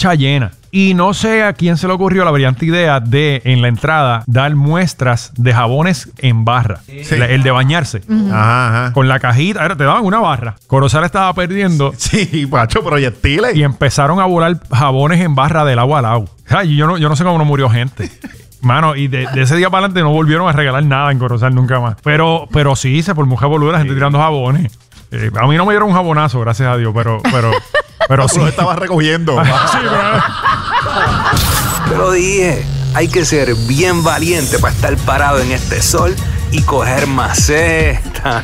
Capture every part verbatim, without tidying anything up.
cancha llena. Y no sé a quién se le ocurrió la brillante idea de, en la entrada, dar muestras de jabones en barra. Sí. La, el de bañarse. Uh-huh. Ajá, ajá. Con la cajita. Era, te daban una barra. Corozal estaba perdiendo. Sí, macho, proyectiles. Y empezaron a volar jabones en barra del agua al agua. Ay, yo, no, yo no sé cómo no murió gente. Mano, y de, de ese día para adelante no volvieron a regalar nada en Corozal nunca más. Pero, pero sí, se formó boluda la gente sí. tirando jabones. Eh, a mí no me dieron un jabonazo, gracias a Dios, pero... pero Pero sí. Lo estaba recogiendo. Sí, pero... Te lo dije. Hay que ser bien valiente para estar parado en este sol y coger maceta.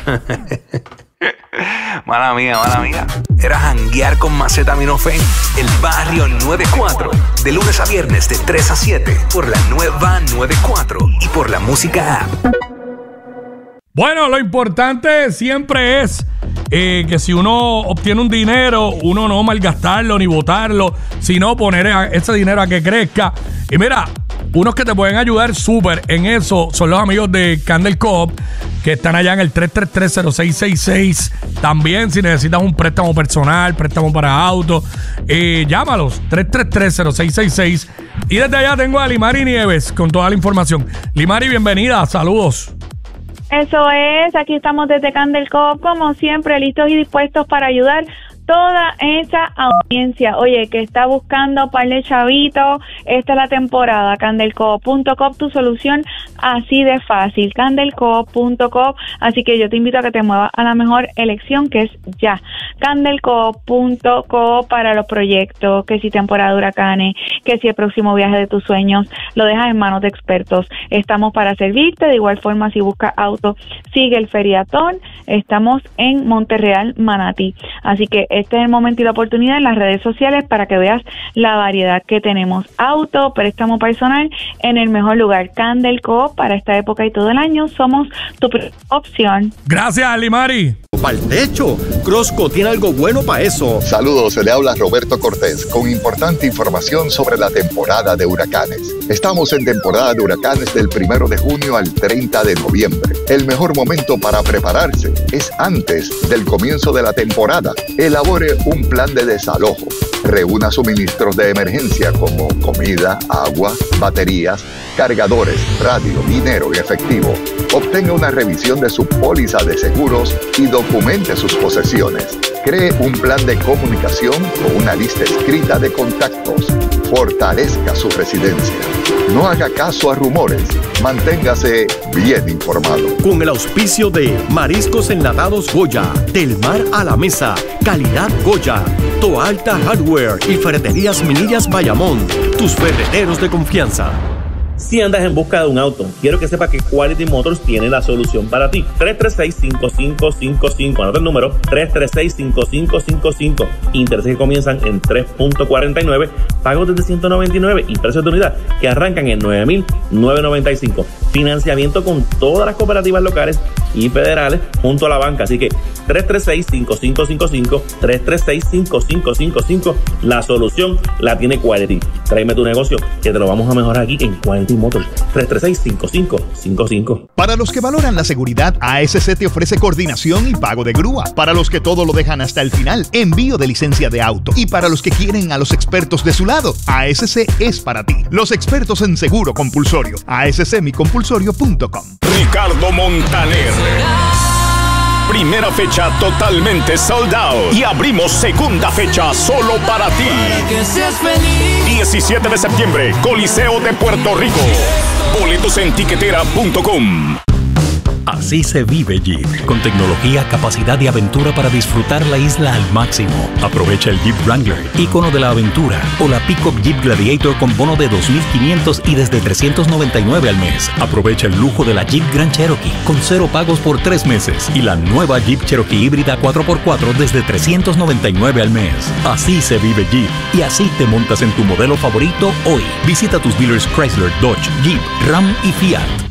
Mala mía, mala mía. Era janguear con Macetaminofen. El Barrio noventa y cuatro. De lunes a viernes de tres a siete. Por la nueva noventa y cuatro. Y por la música app. Bueno, lo importante siempre es eh, que si uno obtiene un dinero, uno no malgastarlo ni botarlo, sino poner ese dinero a que crezca. Y mira, unos que te pueden ayudar súper en eso son los amigos de Candel Co-op, que están allá en el tres tres tres, cero seis seis seis. También si necesitas un préstamo personal, préstamo para auto, eh, llámalos, tres tres tres, cero seis seis seis. Y desde allá tengo a Limari Nieves con toda la información. Limari, bienvenida, saludos. Eso es, aquí estamos desde Candel Co-op, como siempre, listos y dispuestos para ayudar toda esa audiencia. Oye, que está buscando par de chavitos, esta es la temporada. Candel Co op punto com, tu solución así de fácil. Candel Co op punto com, así que yo te invito a que te muevas a la mejor elección, que es ya. Candel Co op punto com para los proyectos, que si temporada de huracanes, que si el próximo viaje de tus sueños, lo dejas en manos de expertos. Estamos para servirte. De igual forma, si buscas auto, sigue el feriatón. Estamos en Monterreal, Manatí. Así que este es el momento y la oportunidad en las redes sociales para que veas la variedad que tenemos. Auto, préstamo personal en el mejor lugar. Candel Co op para esta época y todo el año. Somos tu opción. Gracias, Limari. Para el techo, Crosco tiene algo bueno para eso. Saludos, se le habla Roberto Cortés con importante información sobre la temporada de huracanes. Estamos en temporada de huracanes del primero de junio al treinta de noviembre. El mejor momento para prepararse es antes del comienzo de la temporada. Elabore un plan de desalojo. Reúna suministros de emergencia como comida, agua, baterías, cargadores, radio, dinero y efectivo. Obtenga una revisión de su póliza de seguros y documente sus posesiones. Cree un plan de comunicación con una lista escrita de contactos. Fortalezca su residencia. No haga caso a rumores. Manténgase bien informado. Con el auspicio de Mariscos Enlatados Goya, del mar a la mesa, calidad Goya, Toalta Hardware y Ferreterías Minillas Bayamón, tus ferreteros de confianza. Si andas en busca de un auto, quiero que sepas que Quality Motors tiene la solución para ti. tres tres seis, cinco cinco cinco cinco. Anota el número. tres tres seis, cinco cinco cinco cinco. Intereses que comienzan en tres punto cuarenta y nueve. Pagos desde ciento noventa y nueve. Y precios de unidad que arrancan en nueve mil novecientos noventa y cinco. Financiamiento con todas las cooperativas locales y federales junto a la banca. Así que tres tres seis, cinco cinco cinco cinco. tres tres seis, cinco cinco cinco cinco. La solución la tiene Quality. Tráeme tu negocio que te lo vamos a mejorar aquí en Quality Motors. tres tres seis, cinco cinco cinco cinco. Para los que valoran la seguridad, A S C te ofrece coordinación y pago de grúa. Para los que todo lo dejan hasta el final, envío de licencia de auto. Y para los que quieren a los expertos de su lado, A S C es para ti. Los expertos en seguro compulsorio. A S C mi compulsorio punto com. Ricardo Montaner. Primera fecha totalmente sold out. Y abrimos segunda fecha solo para ti. diecisiete de septiembre, Coliseo de Puerto Rico. Boletos en tiquetera punto com. Así se vive Jeep, con tecnología, capacidad y aventura para disfrutar la isla al máximo. Aprovecha el Jeep Wrangler, ícono de la aventura, o la Pickup Jeep Gladiator con bono de dos mil quinientos y desde trescientos noventa y nueve al mes. Aprovecha el lujo de la Jeep Grand Cherokee con cero pagos por tres meses y la nueva Jeep Cherokee híbrida cuatro por cuatro desde trescientos noventa y nueve al mes. Así se vive Jeep y así te montas en tu modelo favorito hoy. Visita tus dealers Chrysler, Dodge, Jeep, Ram y Fiat.